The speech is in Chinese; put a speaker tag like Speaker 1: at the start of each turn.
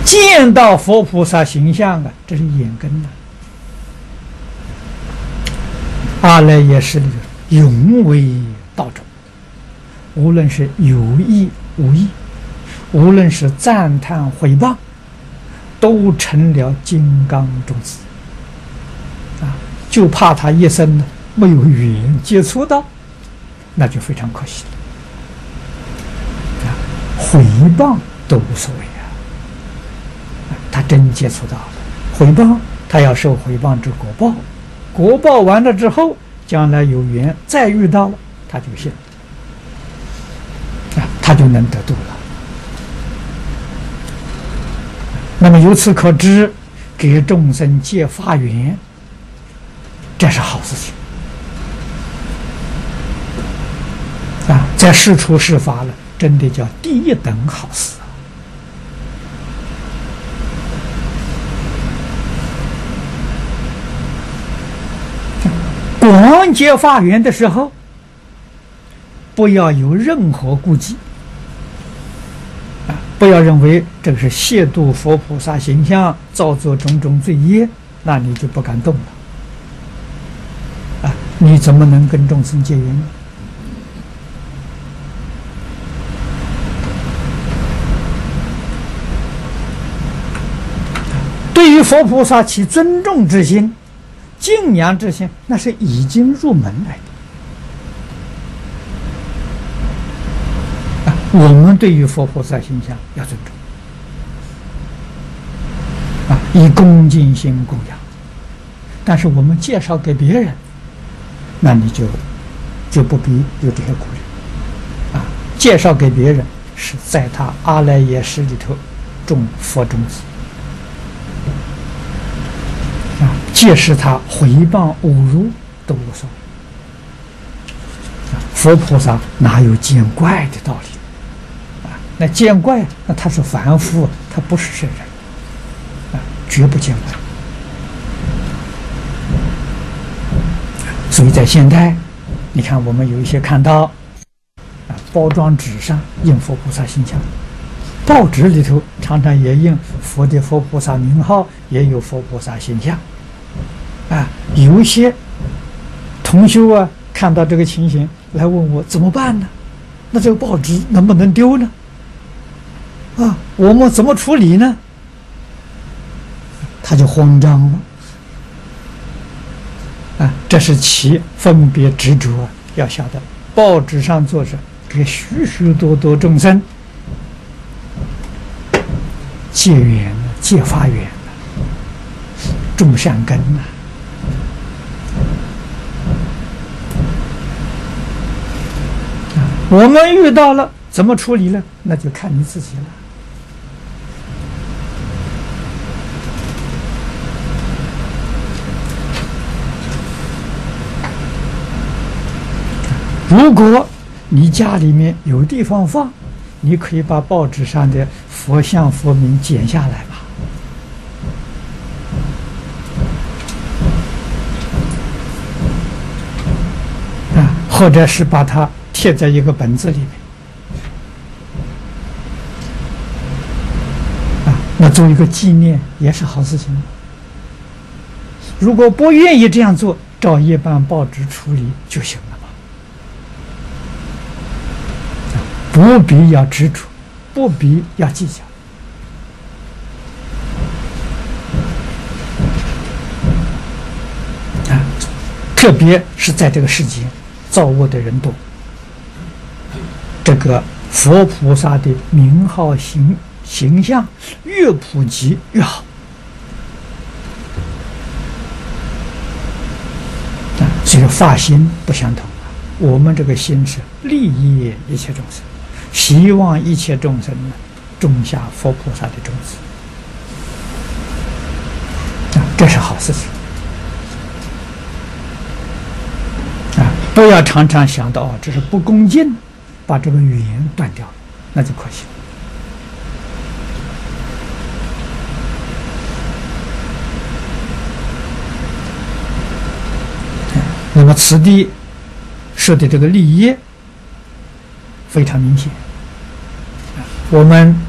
Speaker 1: 见到佛菩萨形象啊，这是眼根呐。阿赖耶识里永为道种，无论是有意无意，无论是赞叹毁谤，都成了金刚种子啊！就怕他一生呢没有缘接触到，那就非常可惜了啊！毁谤都无所谓啊，他真接触到了毁谤，他要受毁谤之果报，果报完了之后，将来有缘再遇到了，他就信啊，他就能得度了。那么由此可知，给众生结法缘，这是好事情啊！在世出世法了，真的叫第一等好事啊！广结法缘的时候，不要有任何顾忌。不要认为这个是亵渎佛菩萨形象，造作种种罪业，那你就不敢动了啊！你怎么能跟众生结缘呢？对于佛菩萨起尊重之心、敬仰之心，那是已经入门来的。我们对于佛菩萨形象要尊重啊，以恭敬心供养。但是我们介绍给别人，那你就不必有这些顾虑啊。介绍给别人是在他阿赖耶识里头种佛种子啊，即使他毁谤侮辱都无所谓啊。佛菩萨哪有见怪的道理？那见怪，那他是凡夫，他不是圣人，啊，绝不见怪。所以在现代，你看我们有一些看到，啊，包装纸上印佛菩萨形象，报纸里头常常也印佛的佛菩萨名号，也有佛菩萨形象，啊，有一些同修啊，看到这个情形来问我怎么办呢？那这个报纸能不能丢呢？啊，我们怎么处理呢？他就慌张了。啊，这是其分别执着啊！要晓得，报纸上作者给许许多多众生结缘、结法缘、种善根呐。我们遇到了怎么处理呢？那就看你自己了。如果你家里面有地方放，你可以把报纸上的佛像、佛名剪下来吧。啊，或者是把它贴在一个本子里面。啊，那做一个纪念也是好事情。如果不愿意这样做，照一般报纸处理就行了。不必要执着，不必要计较。啊，特别是在这个世界，造恶的人多，这个佛菩萨的名号形象越普及越好。啊，所以发心不相同啊。我们这个心是利益一切众生。希望一切众生呢，种下佛菩萨的种子，啊，这是好事情。啊，不要常常想到这是不恭敬，把这个语言断掉了，那就可惜了。那么此地说的这个利益非常明显，我们